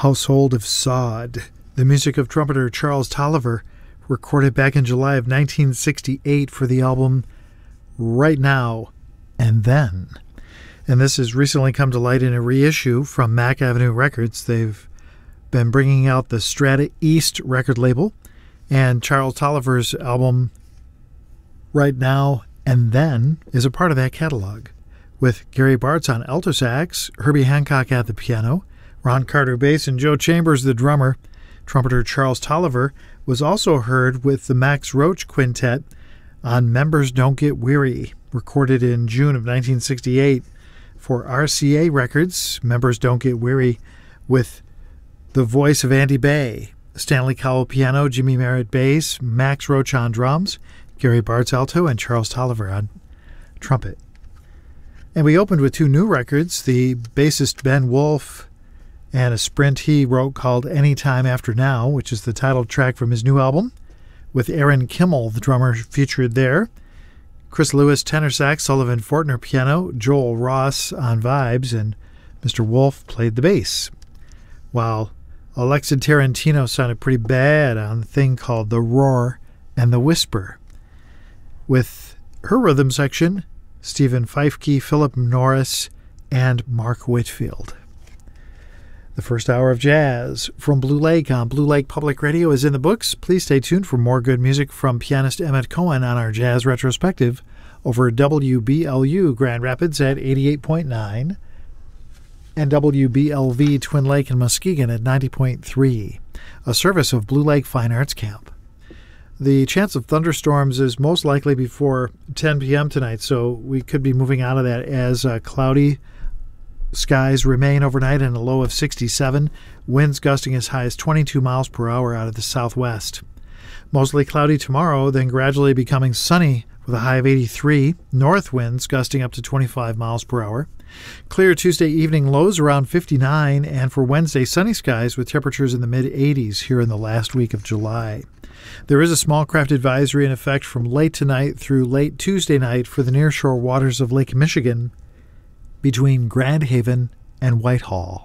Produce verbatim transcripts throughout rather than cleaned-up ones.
Household of Sod, the music of trumpeter Charles Tolliver, recorded back in July of nineteen sixty-eight for the album Right Now and Then. And this has recently come to light in a reissue from Mack Avenue Records. They've been bringing out the Strata East record label, and Charles Tolliver's album Right Now and Then is a part of that catalog, with Gary Bartz on alto sax, Herbie Hancock at the piano, Ron Carter bass, and Joe Chambers the drummer. Trumpeter Charles Tolliver was also heard with the Max Roach Quintet on Members Don't Get Weary, recorded in June of nineteen sixty-eight for R C A Records. Members Don't Get Weary with the voice of Andy Bay, Stanley Cowell piano, Jimmy Merritt bass, Max Roach on drums, Gary Bartz alto, and Charles Tolliver on trumpet. And we opened with two new records, the bassist Ben Wolf and a sprint he wrote called Anytime After Now, which is the title track from his new album, with Aaron Kimmel, the drummer, featured there. Chris Lewis, tenor sax, Sullivan Fortner piano, Joel Ross on vibes, and Mister Wolf played the bass. While Alexa Tarantino sounded pretty bad on the thing called The Roar and the Whisper. With her rhythm section, Stephen Feifke, Philip Norris, and Mark Whitfield. The first hour of jazz from Blue Lake on Blue Lake Public Radio is in the books. Please stay tuned for more good music from pianist Emmett Cohen on our Jazz Retrospective over W B L U Grand Rapids at eighty-eight point nine and W B L V Twin Lake and Muskegon at ninety point three, a service of Blue Lake Fine Arts Camp. The chance of thunderstorms is most likely before ten p.m. tonight, so we could be moving out of that as uh, cloudy skies remain overnight and a low of sixty-seven, winds gusting as high as twenty-two miles per hour out of the southwest. Mostly cloudy tomorrow, then gradually becoming sunny with a high of eighty-three, north winds gusting up to twenty-five miles per hour. Clear Tuesday evening, lows around fifty-nine, and for Wednesday, sunny skies with temperatures in the mid-eighties here in the last week of July. There is a small craft advisory in effect from late tonight through late Tuesday night for the nearshore waters of Lake Michigan between Grand Haven and Whitehall.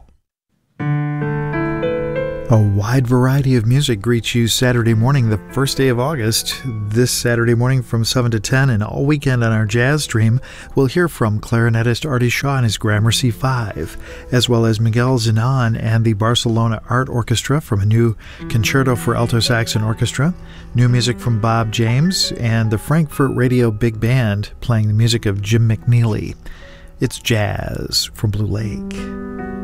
A wide variety of music greets you Saturday morning, the first day of August. This Saturday morning from seven to ten and all weekend on our Jazz Stream, we'll hear from clarinetist Artie Shaw and his Gramercy Five, as well as Miguel Zenon and the Barcelona Art Orchestra from a new concerto for alto sax and orchestra, new music from Bob James, and the Frankfurt Radio Big Band playing the music of Jim McNeely. It's jazz from Blue Lake.